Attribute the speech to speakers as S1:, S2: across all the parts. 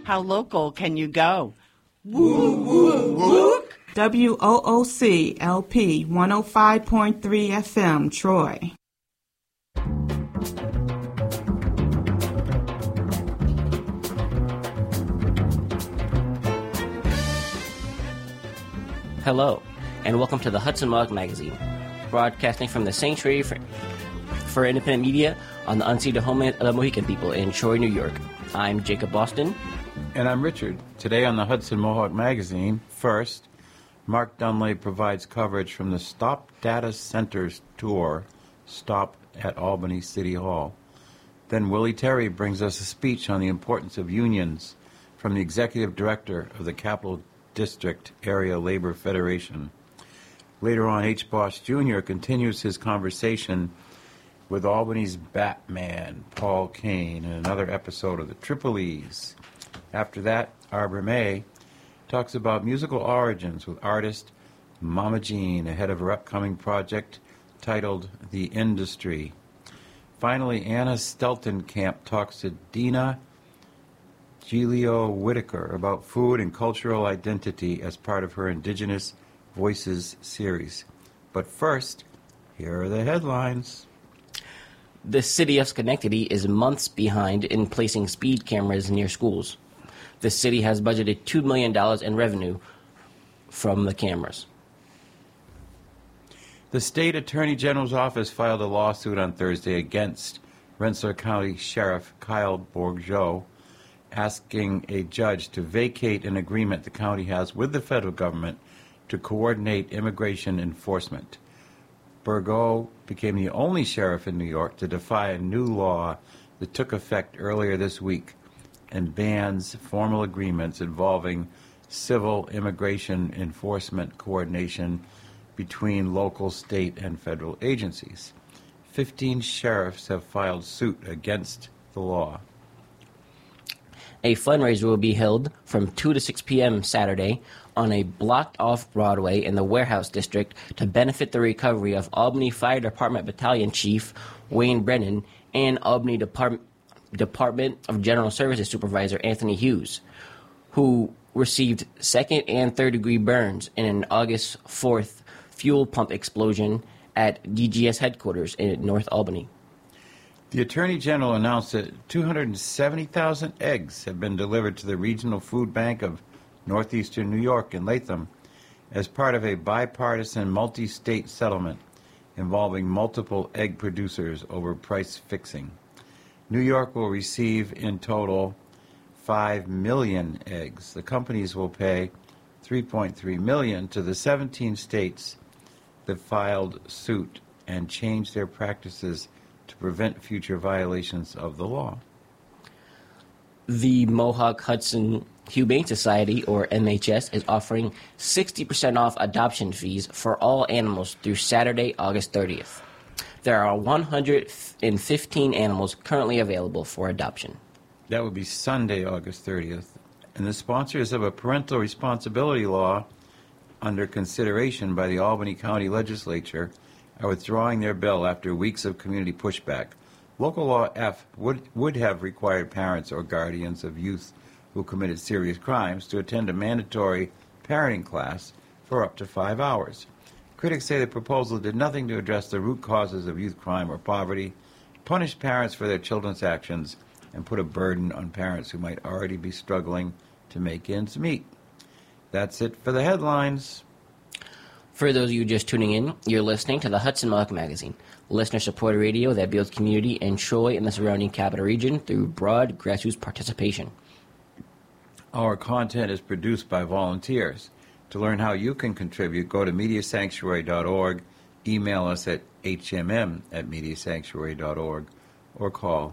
S1: How local can you go?
S2: Woo, woo, woo.
S3: WOOC LP 105.3 FM, Troy.
S4: Hello, and welcome to the Hudson Mohawk Magazine, broadcasting from the Sanctuary for Independent Media on the unceded homeland of the Mohican people in Troy, New York. I'm Jacob Boston.
S5: And I'm Richard. Today on the Hudson Mohawk Magazine, first, Mark Dunlea provides coverage from the Stop Data Centers tour, Stop at Albany City Hall. Then Willie Terry brings us a speech on the importance of unions from the Executive Director of the Capital District Area Labor Federation. Later on, H. Boss Jr. continues his conversation with Albany's Batman, Paul Kane, in another episode of the Triple E's. After that, Arbor May talks about musical origins with artist Mama Jean ahead of her upcoming project titled The Industry. Finally, Anna Steltenkamp talks to Dina Giglio Whitaker about food and cultural identity as part of her Indigenous Voices series. But first, here are the headlines.
S4: The city of Schenectady is months behind in placing speed cameras near schools. The city has budgeted $2 million in revenue from the cameras.
S5: The state attorney general's office filed a lawsuit on Thursday against Rensselaer County Sheriff Kyle Bourgeau, asking a judge to vacate an agreement the county has with the federal government to coordinate immigration enforcement. Bourgeau became the only sheriff in New York to defy a new law that took effect earlier this week and bans formal agreements involving civil immigration enforcement coordination between local, state, and federal agencies. 15 sheriffs have filed suit against the law.
S4: A fundraiser will be held from 2 to 6 p.m. Saturday on a blocked-off Broadway in the Warehouse District to benefit the recovery of Albany Fire Department Battalion Chief Wayne Brennan and Albany Department of General Services Supervisor Anthony Hughes, who received second and third-degree burns in an August 4th fuel pump explosion at DGS headquarters in North Albany.
S5: The Attorney General announced that 270,000 eggs have been delivered to the Regional Food Bank of Northeastern New York in Latham as part of a bipartisan multi-state settlement involving multiple egg producers over price fixing. New York will receive in total 5 million eggs. The companies will pay $3.3 million to the 17 states that filed suit and change their practices to prevent future violations of the law.
S4: The Mohawk Hudson Humane Society, or MHS, is offering 60% off adoption fees for all animals through Saturday, August 30th. There are 115 animals currently available for adoption.
S5: That would be Sunday, August 30th. And the sponsors of a parental responsibility law under consideration by the Albany County Legislature are withdrawing their bill after weeks of community pushback. Local Law F would have required parents or guardians of youth who committed serious crimes to attend a mandatory parenting class for up to 5 hours. Critics say the proposal did nothing to address the root causes of youth crime or poverty, punish parents for their children's actions, and put a burden on parents who might already be struggling to make ends meet. That's it for the headlines.
S4: For those of you just tuning in, you're listening to the Hudson Mohawk Magazine, listener-supported radio that builds community in Troy and the surrounding capital region through broad grassroots participation.
S5: Our content is produced by volunteers. To learn how you can contribute, go to MediaSanctuary.org, email us at hmm@MediaSanctuary.org, or call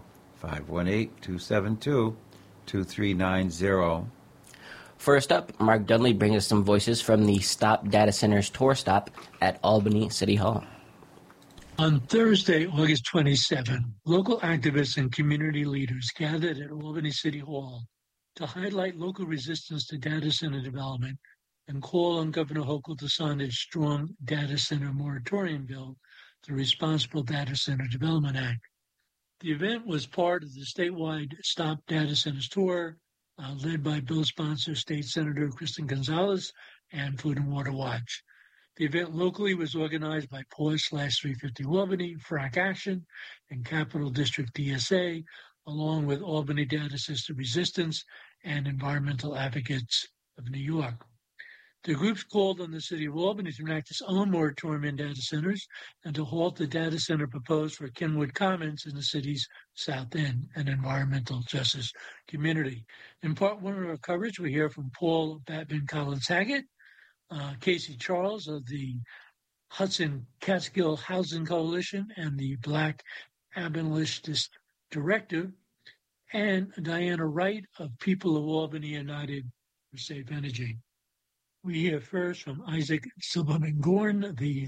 S5: 518-272-2390.
S4: First up, Mark Dunlea brings us some voices from the Stop Data Centers tour stop at Albany City Hall.
S6: On Thursday, August 27, local activists and community leaders gathered at Albany City Hall to highlight local resistance to data center development and call on Governor Hochul to sign a strong data center moratorium bill, the Responsible Data Center Development Act. The event was part of the statewide Stop Data Centers tour, led by bill sponsor State Senator Kristen Gonzalez and Food and Water Watch. The event locally was organized by Pause/350 Albany, FRAC Action, and Capital District DSA, along with Albany Data Center Resistance and Environmental Advocates of New York. The groups called on the City of Albany to enact its own moratorium in data centers and to halt the data center proposed for Kenwood Commons in the city's South End, an environmental justice community. In part one of our coverage, we hear from Paul Batman Collins Haggett, Casey Charles of the Hudson Catskill Housing Coalition and the Black Abolitionist Directive, and Diana Wright of People of Albany United for Safe Energy. We hear first from Isaac Silberman-Gorn, the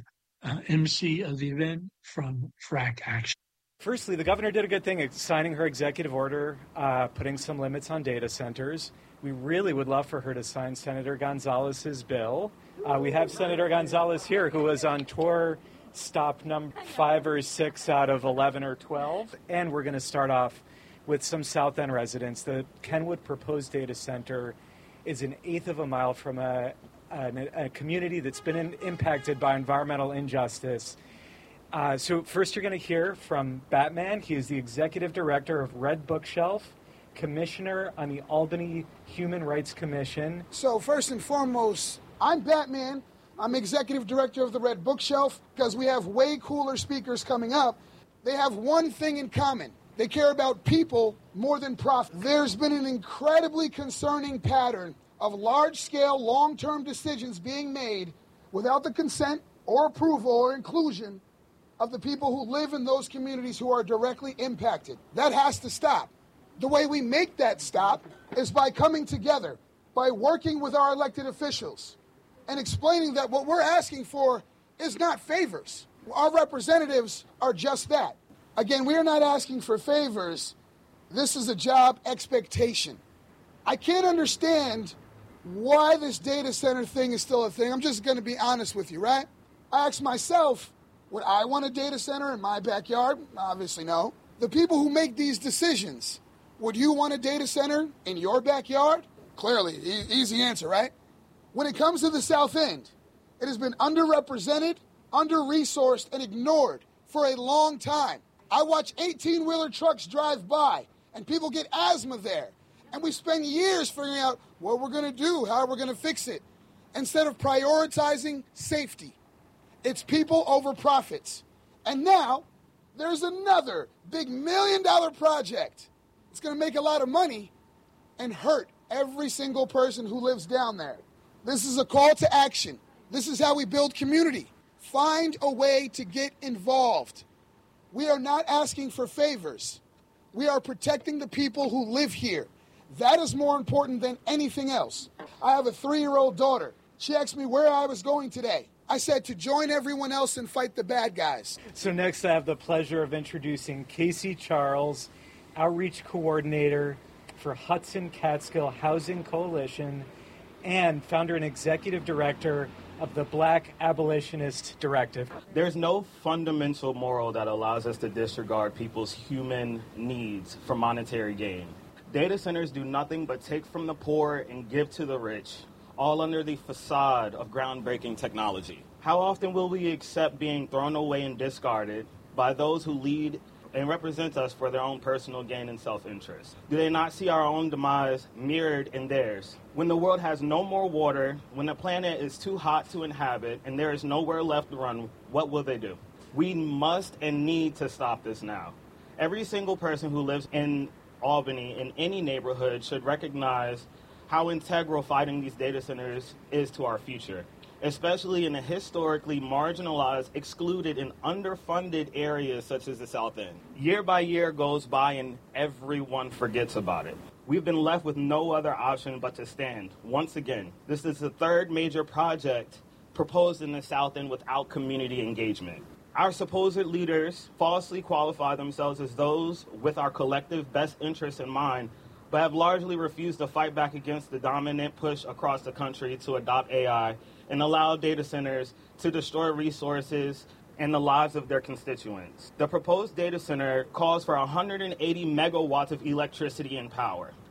S6: MC of the event from FRAC Action.
S2: Firstly, the governor did a good thing signing her executive order, putting some limits on data centers. We really would love for her to sign Senator Gonzalez's bill. We have Senator Gonzalez here, who was on tour stop number 5 or 6 out of 11 or 12. And we're going to start off with some South End residents. The Kenwood proposed data center is an eighth of a mile from a community that's been impacted by environmental injustice. So first you're going to hear from Batman. He is the executive director of Red Bookshelf, commissioner on the Albany Human Rights Commission.
S7: So first and foremost, I'm Batman. I'm executive director of the Red Bookshelf. Because we have way cooler speakers coming up, they have one thing in common. They care about people more than profit. There's been an incredibly concerning pattern of large-scale, long-term decisions being made without the consent or approval or inclusion of the people who live in those communities who are directly impacted. That has to stop. The way we make that stop is by coming together, by working with our elected officials and explaining that what we're asking for is not favors. Our representatives are just that. Again, we are not asking for favors. This is a job expectation. I can't understand why this data center thing is still a thing. I'm just going to be honest with you, right? I ask myself, would I want a data center in my backyard? Obviously, no. The people who make these decisions, would you want a data center in your backyard? Clearly, easy answer, right? When it comes to the South End, it has been underrepresented, under-resourced, and ignored for a long time. I watch 18-wheeler trucks drive by, and people get asthma there. And we spend years figuring out what we're going to do, how we're going to fix it, instead of prioritizing safety. It's people over profits. And now, there's another big $1 million project. It's going to make a lot of money and hurt every single person who lives down there. This is a call to action. This is how we build community. Find a way to get involved. We are not asking for favors. We are protecting the people who live here. That is more important than anything else. I have a 3-year-old daughter. She asked me where I was going today. I said to join everyone else and fight the bad guys.
S2: So next I have the pleasure of introducing Casey Charles, Outreach Coordinator for Hudson Catskill Housing Coalition and founder and executive director of the Black Abolitionist Directive.
S8: There's no fundamental moral that allows us to disregard people's human needs for monetary gain. Data centers do nothing but take from the poor and give to the rich, all under the facade of groundbreaking technology. How often will we accept being thrown away and discarded by those who lead and represent us for their own personal gain and self-interest? Do they not see our own demise mirrored in theirs? When the world has no more water, when the planet is too hot to inhabit, and there is nowhere left to run, what will they do? We must and need to stop this now. Every single person who lives in Albany, in any neighborhood, should recognize how integral fighting these data centers is to our future, especially in the historically marginalized, excluded, and underfunded areas such as the South End. Year by year goes by and everyone forgets about it. We've been left with no other option but to stand. Once again, this is the third major project proposed in the South End without community engagement. Our supposed leaders falsely qualify themselves as those with our collective best interests in mind, but have largely refused to fight back against the dominant push across the country to adopt AI and allow data centers to destroy resources and the lives of their constituents. The proposed data center calls for 180 megawatts of electricity and power.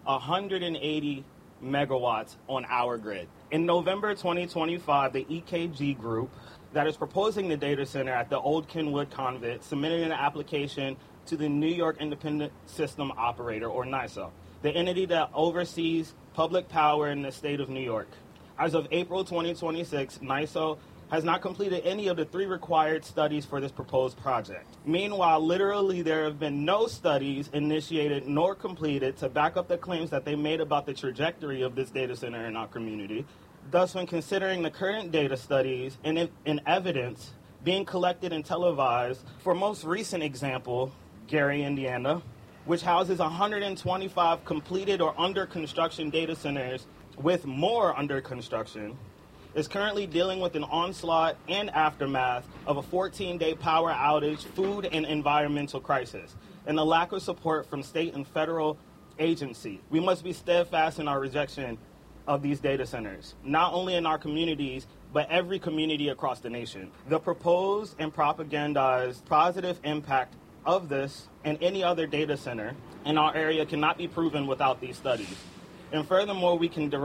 S8: 180 megawatts on our grid. In November 2025, the EKG group that is proposing the data center at the Old Kenwood Convent submitted an application to the New York Independent System Operator, or NYSO, the entity that oversees public power in the state of New York. As of April 2026, NYSO has not completed any of the 3 required studies for this proposed project. Meanwhile, literally there have been no studies initiated nor completed to back up the claims that they made about the trajectory of this data center in our community. Thus, when considering the current data studies and evidence being collected and televised, for most recent example, Gary, Indiana, which houses 125 completed or under construction data centers with more under construction, is currently dealing with an onslaught and aftermath of a 14-day power outage, food and environmental crisis, and the lack of support from state and federal agencies. We must be steadfast in our rejection of these data centers, not only in our communities, but every community across the nation. The proposed and propagandized positive impact of this and any other data center in our area cannot be proven without these studies. And furthermore, we can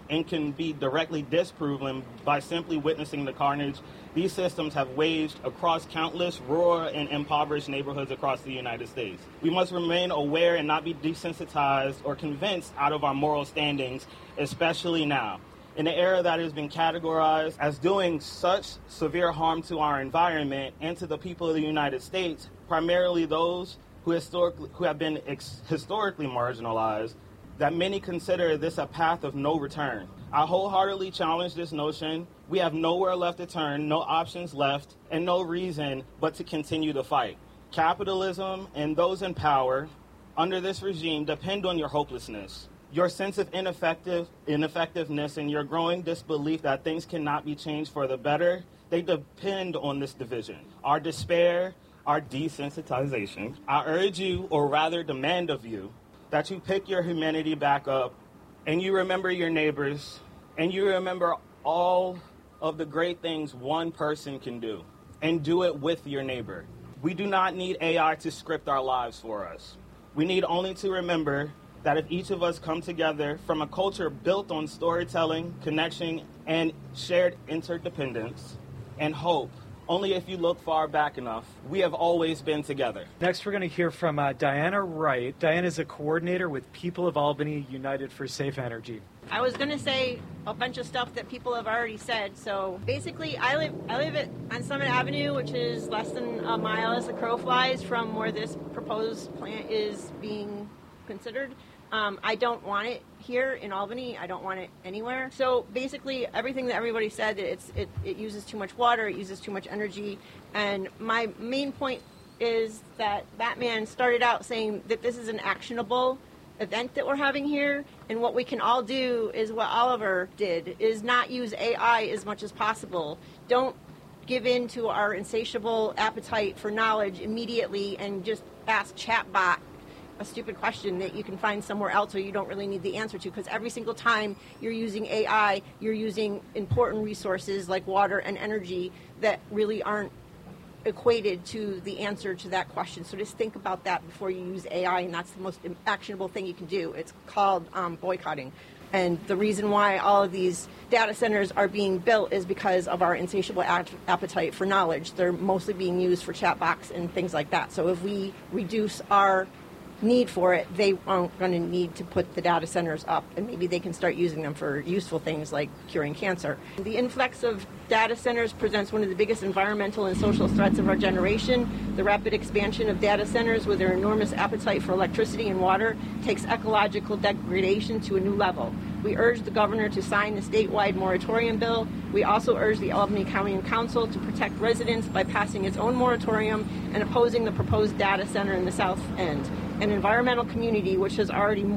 S8: be directly disproven by simply witnessing the carnage these systems have waged across countless rural and impoverished neighborhoods across the United States. We must remain aware and not be desensitized or convinced out of our moral standings, especially now. In an era that has been categorized as doing such severe harm to our environment and to the people of the United States, primarily those who have been historically marginalized, that many consider this a path of no return. I wholeheartedly challenge this notion. We have nowhere left to turn, no options left, and no reason but to continue to fight. Capitalism and those in power under this regime depend on your hopelessness, your sense of ineffectiveness, and your growing disbelief that things cannot be changed for the better. They depend on this division, our despair, our desensitization. I urge you, or rather demand of you, that you pick your humanity back up and you remember your neighbors and you remember all of the great things one person can do, and do it with your neighbor. We do not need AI to script our lives for us. We need only to remember that if each of us come together from a culture built on storytelling, connection, and shared interdependence and hope, only if you look far back enough, we have always been together.
S2: Next, we're going to hear from Diana Wright. Diana is a coordinator with People of Albany United for Safe Energy.
S9: I was going to say a bunch of stuff that people have already said. So basically, I live on Summit Avenue, which is less than a mile as the crow flies from where this proposed plant is being considered. I don't want it here in Albany. I don't want it anywhere. So basically, everything that everybody said, it uses too much water, it uses too much energy. And my main point is that Batman started out saying that this is an actionable event that we're having here. And what we can all do is what Oliver did, is not use AI as much as possible. Don't give in to our insatiable appetite for knowledge immediately and just ask chatbot a stupid question that you can find somewhere else or you don't really need the answer to, because every single time you're using AI, you're using important resources like water and energy that really aren't equated to the answer to that question. So just think about that before you use AI, and that's the most actionable thing you can do. It's called boycotting. And the reason why all of these data centers are being built is because of our insatiable appetite for knowledge. They're mostly being used for chatbots and things like that. So if we reduce our need for it, they aren't going to need to put the data centers up, and maybe they can start using them for useful things like curing cancer. The influx of data centers presents one of the biggest environmental and social threats of our generation. The rapid expansion of data centers with their enormous appetite for electricity and water takes ecological degradation to a new level. We urge the governor to sign the statewide moratorium bill. We also urge the Albany County Council to protect residents by passing its own moratorium and opposing the proposed data center in the South End, an environmental community which has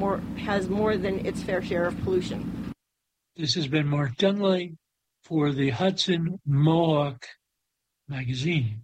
S9: more than its fair share of pollution.
S6: This has been Mark Dunley for the Hudson Mohawk Magazine.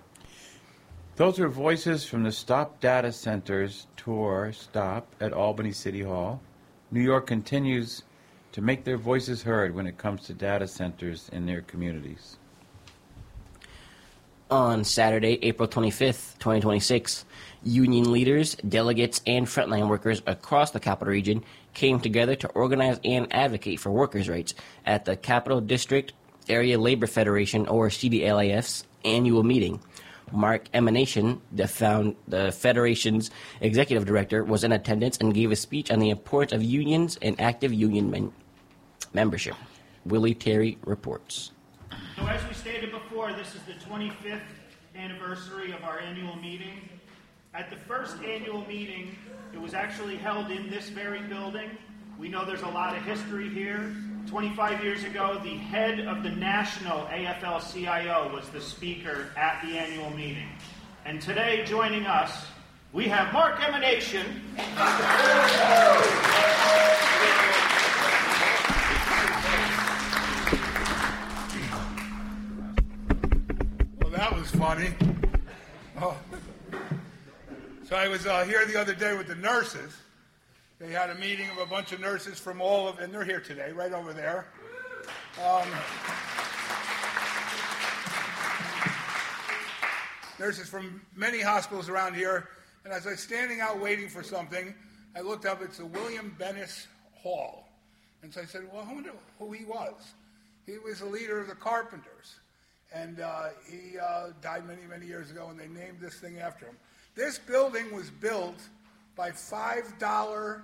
S5: Those are voices from the Stop Data Centers tour stop at Albany City Hall. New York continues to make their voices heard when it comes to data centers in their communities.
S4: On Saturday, April 25th, 2026, union leaders, delegates, and frontline workers across the Capital Region came together to organize and advocate for workers' rights at the Capital District Area Labor Federation, or CDLAF's, annual meeting. Mark Emanation, the Federation's executive director, was in attendance and gave a speech on the importance of unions and active union membership. Willie Terry reports.
S10: So as we stated before, this is the 25th anniversary of our annual meeting. At the first annual meeting, it was actually held in this very building. We know there's a lot of history here. 25 years ago, the head of the national AFL-CIO was the speaker at the annual meeting. And today, joining us, we have Mark Emanation.
S11: Well, that was funny. Oh. So I was here the other day with the nurses. They had a meeting of a bunch of nurses from and they're here today, right over there. Nurses from many hospitals around here. And as I was standing out waiting for something, I looked up, it's the William Bennis Hall. And so I said, well, I wonder who he was. He was the leader of the Carpenters. And he died many, many years ago, and they named this thing after him. This building was built by $5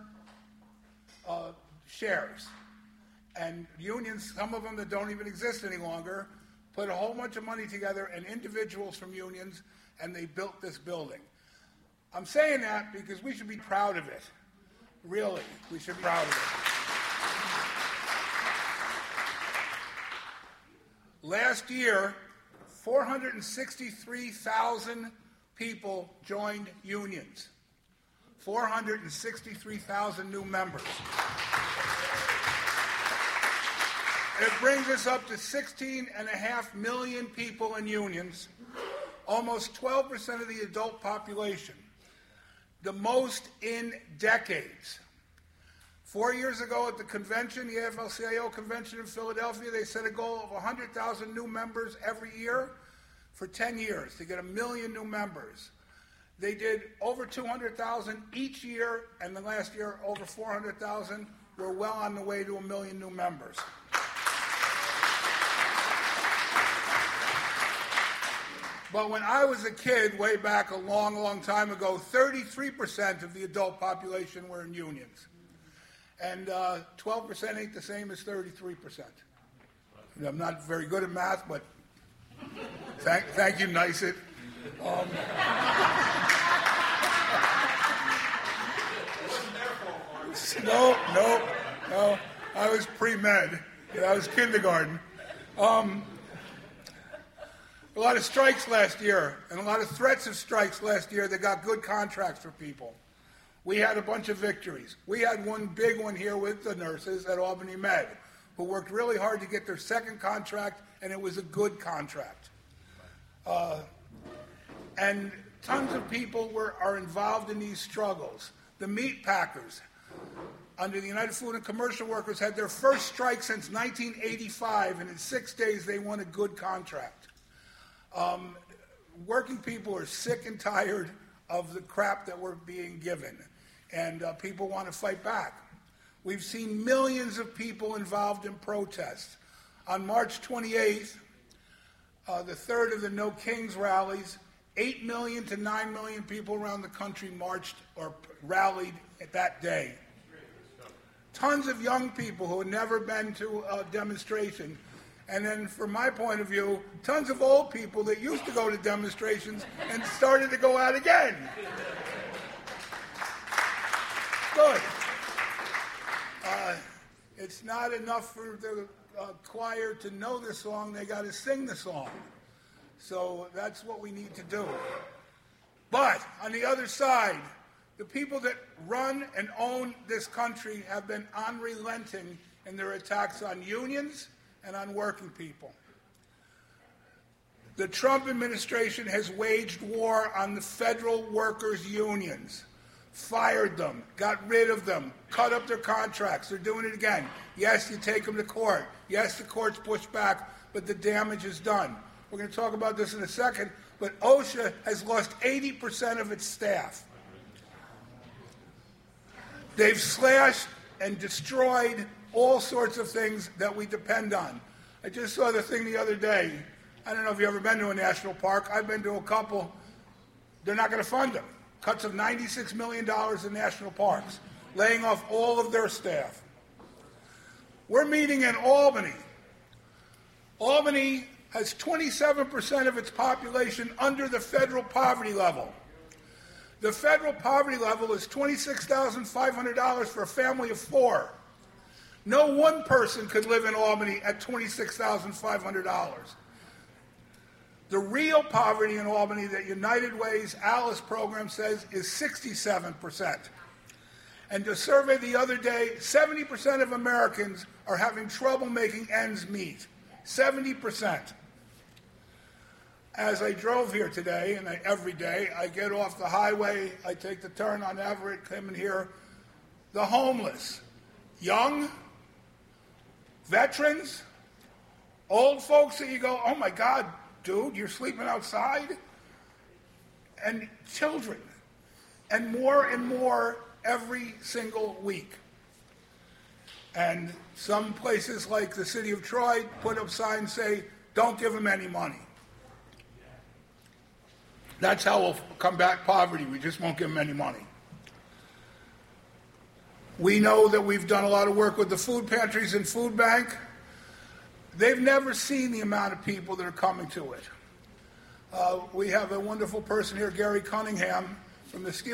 S11: shares. And unions, some of them that don't even exist any longer, put a whole bunch of money together, and individuals from unions, and they built this building. I'm saying that because we should be proud of it. Really, we should be proud of it. Last year, 463,000 people joined unions. 463,000 new members. It brings us up to 16.5 million people in unions, almost 12% of the adult population, the most in decades. 4 years ago at the convention, the AFL-CIO convention in Philadelphia, they set a goal of 100,000 new members every year for 10 years to get 1 million new members. They did over 200,000 each year, and the last year over 400,000. We're well on the way to 1 million new members. But when I was a kid, way back a long, long time ago, 33% of the adult population were in unions. And 12% ain't the same as 33%. I'm not very good at math, but thank you, NYSET. No. I was pre-med. I was kindergarten. A lot of strikes last year, and a lot of threats of strikes last year that got good contracts for people. We had a bunch of victories. We had one big one here with the nurses at Albany Med, who worked really hard to get their second contract, and it was a good contract. And tons of people are involved in these struggles. The meat packers, under the United Food and Commercial Workers, had their first strike since 1985, and in 6 days they won a good contract. Working people are sick and tired of the crap that we're being given, and people want to fight back. We've seen millions of people involved in protests. On March 28th, the third of the No Kings rallies, 8 million to 9 million people around the country marched or rallied at that day. Tons of young people who had never been to a demonstration. And then, from my point of view, tons of old people that used to go to demonstrations and started to go out again. Good. It's not enough for the choir to know the song, they got to sing the song. So that's what we need to do. But on the other side, the people that run and own this country have been unrelenting in their attacks on unions and on working people. The Trump administration has waged war on the federal workers' unions, fired them, got rid of them, cut up their contracts. They're doing it again. Yes, you take them to court. Yes, the courts push back, but the damage is done. We're going to talk about this in a second, but OSHA has lost 80% of its staff. They've slashed and destroyed all sorts of things that we depend on. I just saw the thing the other day. I don't know if you've ever been to a national park. I've been to a couple. They're not going to fund them. Cuts of $96 million in national parks, laying off all of their staff. We're meeting in Albany. Albany has 27% of its population under the federal poverty level. The federal poverty level is $26,500 for a family of 4. No one person could live in Albany at $26,500. The real poverty in Albany that United Way's ALICE program says is 67%. And a survey the other day, 70% of Americans are having trouble making ends meet. 70%. As I drove here today, and every day, I get off the highway, I take the turn on Everett, come in here, the homeless, young, veterans, old folks that you go, oh my God, dude, you're sleeping outside? And children. And more every single week. And some places like the city of Troy put up signs say, don't give them any money. That's how we'll combat poverty. We just won't give them any money. We know that we've done a lot of work with the food pantries and food bank. They've never seen the amount of people that are coming to it. We have a wonderful person here, Gary Cunningham, from the